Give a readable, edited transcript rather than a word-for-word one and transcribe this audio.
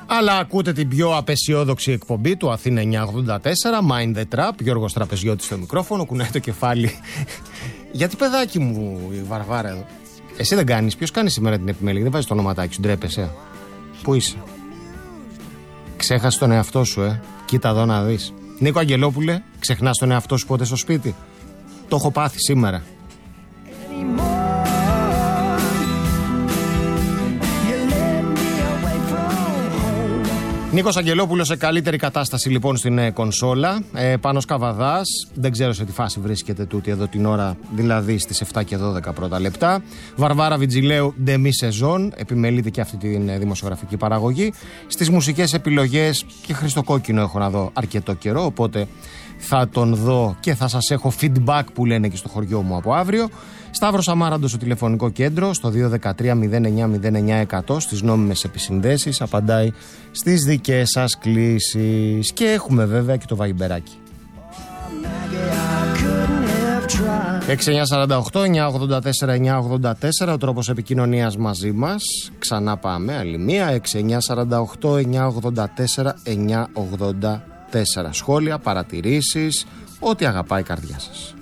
Αλλά ακούτε την πιο απεσιόδοξη εκπομπή του Αθήνα 984, Mind the Trap, Γιώργος Τραπεζιώτης στο μικρόφωνο, κουνάει το κεφάλι. Γιατί παιδάκι μου η Βαρβάρα εδώ. Εσύ δεν κάνεις, ποιος κάνει σήμερα την επιμέλεια, δεν βάζεις το ονοματάκι σου, ντρέπεσαι. Πού είσαι? Ξέχασες τον εαυτό σου, κοίτα εδώ να δεις. Νίκο Αγγελόπουλε, ξεχνάς τον εαυτό σου ποτέ στο σπίτι? Το έχω πάθει σήμερα. Νίκος Αγγελόπουλος σε καλύτερη κατάσταση λοιπόν στην κονσόλα. Πάνος Καβαδάς, δεν ξέρω σε τι φάση βρίσκεται τούτη εδώ την ώρα, δηλαδή στις 7 και 12 πρώτα λεπτά. Βαρβάρα Βιτζιλέου, ντεμή σεζόν, επιμελείται και αυτή τη δημοσιογραφική παραγωγή. Στις μουσικές επιλογές και Χριστοκόκκινο έχω να δω αρκετό καιρό, οπότε θα τον δω και θα σας έχω feedback που λένε και στο χωριό μου από αύριο. Σταύρος Αμάραντος στο τηλεφωνικό κέντρο, στο 213-09-09-100, στις νόμιμες επισυνδέσεις, απαντάει στις δικές σας κλήσεις. Και έχουμε βέβαια και το βαϊμπεράκι. 6948-984-984, ο τρόπος επικοινωνίας μαζί μας. Ξανά πάμε, άλλη μία, 6948-984-984. Σχόλια, παρατηρήσεις, ό,τι αγαπάει η καρδιά σας.